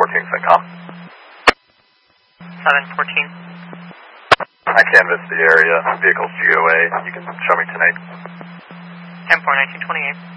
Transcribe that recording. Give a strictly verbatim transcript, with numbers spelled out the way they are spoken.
fourteen, CENTCOM. seven fourteen. I canvassed the area, vehicles G O A. You can show me tonight. ten four, nineteen twenty-eight.